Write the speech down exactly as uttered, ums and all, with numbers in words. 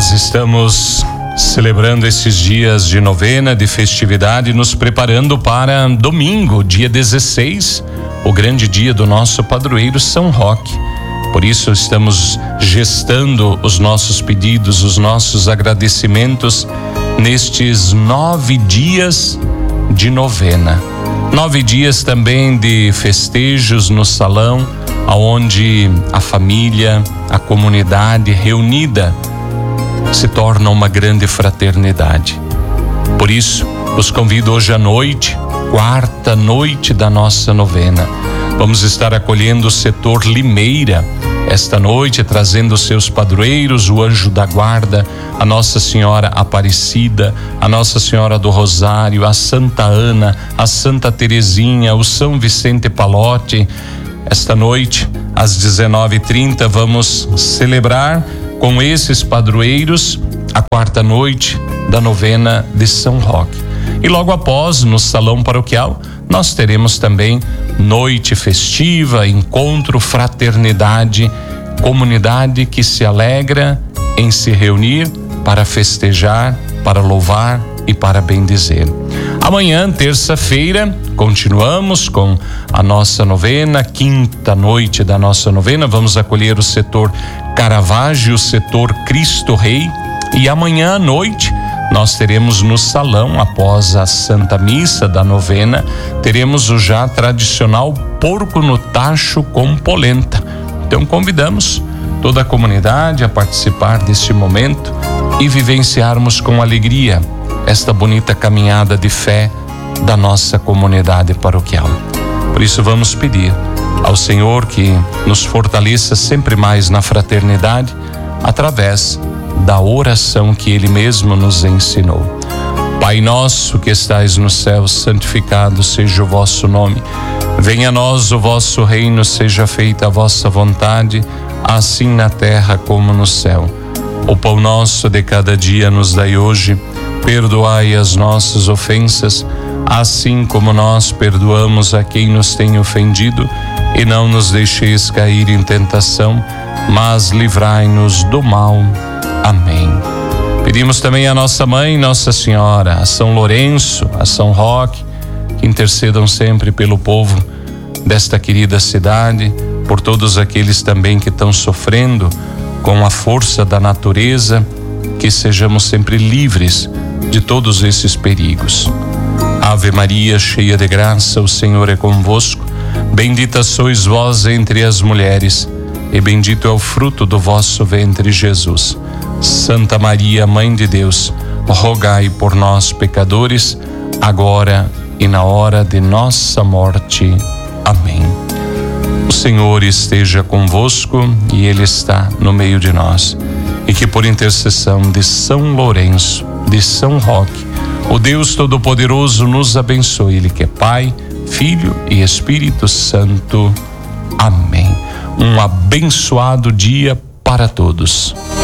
Nós estamos celebrando esses dias de novena, de festividade, nos preparando para domingo, dia dezesseis, o grande dia do nosso padroeiro São Roque. Por isso estamos gestando os nossos pedidos, os nossos agradecimentos nestes nove dias de novena. Nove dias também de festejos no salão, aonde a família, a comunidade reunida se torna uma grande fraternidade. Por isso, os convido hoje à noite, quarta noite da nossa novena. Vamos estar acolhendo o setor Limeira esta noite, trazendo os seus padroeiros, o Anjo da Guarda, a Nossa Senhora Aparecida, a Nossa Senhora do Rosário, a Santa Ana, a Santa Terezinha, o São Vicente Palotti. Esta noite, às dezenove e trinta, vamos celebrar com esses padroeiros a quarta noite da novena de São Roque. E logo após, no salão paroquial, nós teremos também noite festiva, encontro, fraternidade, comunidade que se alegra em se reunir para festejar, para louvar e para bendizer. Amanhã, terça-feira, continuamos com a nossa novena, quinta noite da nossa novena. Vamos acolher o setor Caravaggio, o setor Cristo Rei. E amanhã à noite, nós teremos no salão, após a Santa Missa da novena, teremos o já tradicional porco no tacho com polenta. Então convidamos toda a comunidade a participar deste momento e vivenciarmos com alegria esta bonita caminhada de fé da nossa comunidade paroquial. Por isso vamos pedir ao Senhor que nos fortaleça sempre mais na fraternidade através da oração que Ele mesmo nos ensinou. Pai nosso que estais no céu, santificado seja o vosso nome. Venha a nós o vosso reino, seja feita a vossa vontade, assim na terra como no céu. O pão nosso de cada dia nos dai hoje. Perdoai as nossas ofensas, assim como nós perdoamos a quem nos tem ofendido, e não nos deixeis cair em tentação, mas livrai-nos do mal. Amém. Pedimos também a nossa mãe, Nossa Senhora, a São Lourenço, a São Roque, que intercedam sempre pelo povo desta querida cidade, por todos aqueles também que estão sofrendo com a força da natureza, que sejamos sempre livres de todos esses perigos. Ave Maria, cheia de graça, o Senhor é convosco. Bendita sois vós entre as mulheres, e bendito é o fruto do vosso ventre, Jesus. Santa Maria, Mãe de Deus, rogai por nós, pecadores, agora e na hora de nossa morte. Amém. O Senhor esteja convosco e Ele está no meio de nós. E que por intercessão de São Lourenço, de São Roque, o Deus Todo-Poderoso nos abençoe. Ele que é Pai, Filho e Espírito Santo. Amém. Um abençoado dia para todos.